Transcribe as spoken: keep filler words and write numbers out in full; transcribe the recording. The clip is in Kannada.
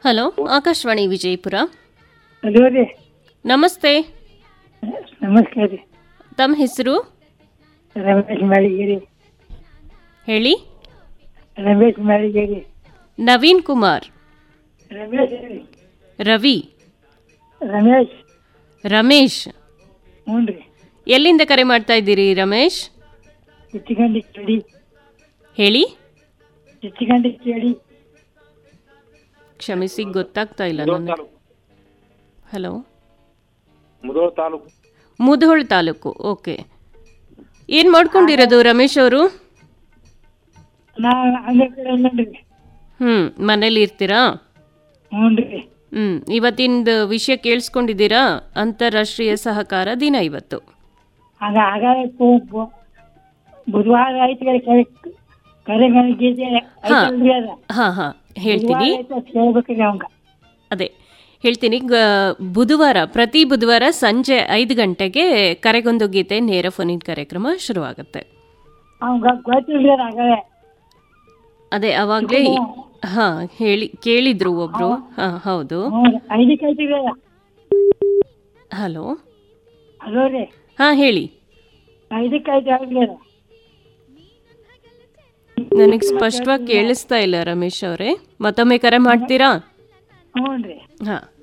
ಹಲೋ, ಆಕಾಶವಾಣಿ ವಿಜಯಪುರ. ಹಲೋ ರೀ. ನಮಸ್ತೆ. ನಮಸ್ಕಾರ ರೀ. ತಮ್ಮ ಹೆಸರು? ರಮೇಶ್ ಮಾಳಿಗೇರಿ. ಹೇಳಿ. ರಮೇಶ್ ಮಾಳಿಗೇರಿ. ನವೀನ್ ಕುಮಾರ್. ರಮೇಶ್. ರವಿ. ರಮೇಶ್. ರಮೇಶ್. ಹ್ಞೂ ರೀ. ಎಲ್ಲಿಂದ ಕರೆ ಮಾಡ್ತಾ ಇದ್ದೀರಿ ರಮೇಶ್? ಚಿತ್ತಿಗಂಡಿ ಕೇಳಿ. ಹೇಳಿ. ಚಿತ್ತಿಗಂಡಿ ಕೇಳಿ. ಕ್ಷಮಿಸಿ, ಗೊತ್ತಾಗ್ತಾ ಇಲ್ಲ ನನಗೆ. ಹಲೋ. ಮುಧೋಳ ತಾಲೂಕು. ಮುಧೋಳ ತಾಲೂಕು. ಓಕೆ. ಏನು ಮಾಡ್ಕೊಂಡಿರೋದು ರಮೇಶ್ ಅವರು? ಹ್ಞೂ ಮನೇಲಿ ಇರ್ತೀರಾ? ಹ್ಞೂ ರೀ. ಹ್ಞೂ ಇವತ್ತಿನ ವಿಷಯ ಕೇಳಿಸ್ಕೊಂಡಿದ್ದೀರಾ? ಅಂತಾರಾಷ್ಟ್ರೀಯ ಸಹಕಾರ ದಿನ ಇವತ್ತು. ಬುಧವಾರ ಹಾಂ ಹಾಂ ಹೇಳ್ತೀನಿ. ಅದೇ ಹೇಳ್ತೀನಿ. ಬುಧವಾರ, ಪ್ರತಿ ಬುಧವಾರ ಸಂಜೆ ಐದು ಗಂಟೆಗೆ ಕರೆಗೊಂದು ಗೀತೆ ನೇರ ಫೋನಿನ್ ಕಾರ್ಯಕ್ರಮ ಶುರುವಾಗುತ್ತೆ. ಅದೇ ಅವಾಗಲೇ ಹಾ ಹೇಳಿ ಕೇಳಿದ್ರು ಒಬ್ರು. ಹಾ ಹೌದು. ಹಲೋ. ಹಲೋ ರೀ. ಹಾ ಹೇಳಿ. ನನಗೆ ಸ್ಪಷ್ಟವಾಗಿ ಕೇಳಿಸ್ತಾ ಇಲ್ಲ ರಮೇಶ್ ಅವರೇ, ಮತ್ತೊಮ್ಮೆ ಕರೆ ಮಾಡ್ತೀರಾ? ಹ್ಞೂ ರೀ. ಹಾ